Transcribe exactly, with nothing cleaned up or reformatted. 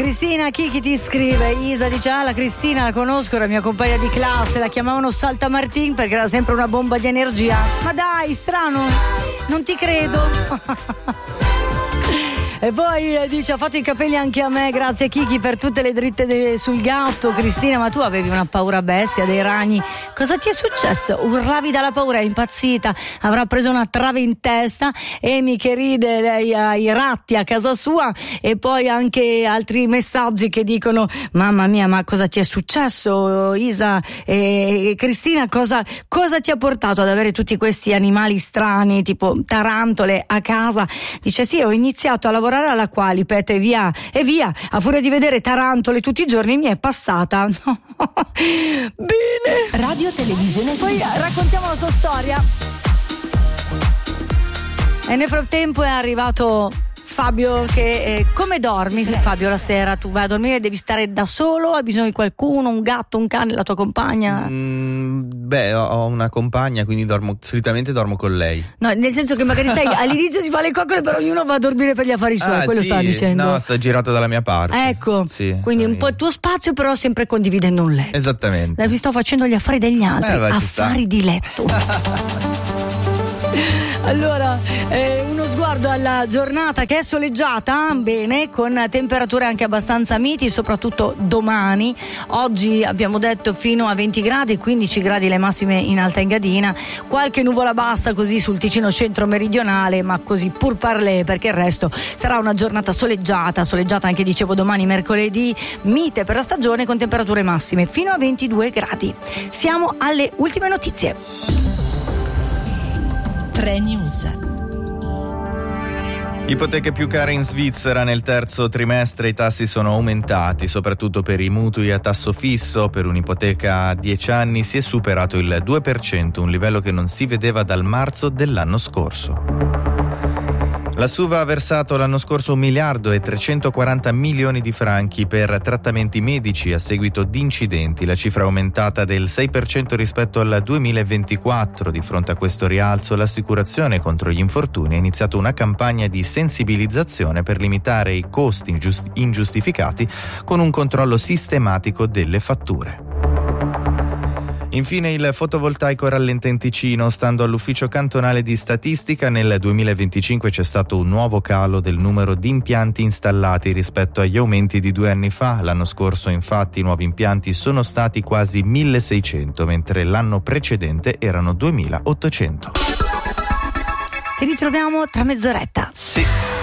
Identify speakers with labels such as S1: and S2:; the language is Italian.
S1: Cristina Chicchi ti scrive, Isa dice: ah, la Cristina la conosco, la mia compagna di classe, la chiamavano Salta Martin perché era sempre una bomba di energia. Ma dai, strano, non ti credo. E poi eh, dice: ha fatto i capelli anche a me, grazie Kiki per tutte le dritte de- sul gatto. Cristina, ma tu avevi una paura bestia dei ragni, cosa ti è successo? Urlavi dalla paura, è impazzita, avrà preso una trave in testa. Amy che ride, lei ha i ratti a casa sua. E poi anche altri messaggi che dicono: mamma mia, ma cosa ti è successo Isa? E Cristina, cosa, cosa ti ha portato ad avere tutti questi animali strani tipo tarantole a casa? Dice: sì, ho iniziato a lavorare alla Qualipet e via e via, a furia di vedere tarantole tutti i giorni mi è passata. Bene,
S2: Radio Televisione.
S1: poi raccontiamo la tua storia. E nel frattempo è arrivato Fabio che eh, come dormi Fabio la sera? Tu vai a dormire, devi stare da solo, hai bisogno di qualcuno, un gatto, un cane, la tua compagna?
S3: Mm, beh, ho una compagna, quindi dormo, solitamente dormo con lei.
S1: No, nel senso che magari sai all'inizio si fa le coccole, però ognuno va a dormire per gli affari suoi,
S3: Ah,
S1: quello
S3: sì,
S1: sta dicendo.
S3: no, sto girato dalla mia parte.
S1: Ecco,
S3: sì,
S1: quindi un
S3: sì.
S1: po' il tuo spazio, però sempre condividendo un letto.
S3: Esattamente.
S1: Vi sto facendo gli affari degli altri,
S3: Eh, vai, ci
S1: affari
S3: sta.
S1: di letto. Allora, eh, uno sguardo alla giornata che è soleggiata, bene, con temperature anche abbastanza miti, soprattutto domani. Oggi abbiamo detto fino a venti gradi, quindici gradi le massime in Alta Engadina, qualche nuvola bassa così sul Ticino centro meridionale, ma così pur parlé, perché il resto sarà una giornata soleggiata, soleggiata anche dicevo domani mercoledì, mite per la stagione con temperature massime fino a ventidue gradi. Siamo alle ultime notizie.
S2: tre News.
S3: Ipoteche più care in Svizzera. Nel terzo trimestre i tassi sono aumentati, soprattutto per i mutui a tasso fisso. Per un'ipoteca a dieci anni si è superato il due per cento, un livello che non si vedeva dal marzo dell'anno scorso. La Suva ha versato l'anno scorso un miliardo e trecentoquaranta milioni di franchi per trattamenti medici a seguito di incidenti. La cifra è aumentata del sei per cento rispetto al duemilaventiquattro. Di fronte a questo rialzo, l'assicurazione contro gli infortuni ha iniziato una campagna di sensibilizzazione per limitare i costi ingiust- ingiustificati con un controllo sistematico delle fatture. Infine il fotovoltaico rallenta in Ticino. Stando all'ufficio cantonale di statistica, nel duemilaventicinque c'è stato un nuovo calo del numero di impianti installati rispetto agli aumenti di due anni fa. L'anno scorso, infatti, i nuovi impianti sono stati quasi milleseicento, mentre l'anno precedente erano duemilaottocento.
S1: Ti ritroviamo tra mezz'oretta.
S3: Sì.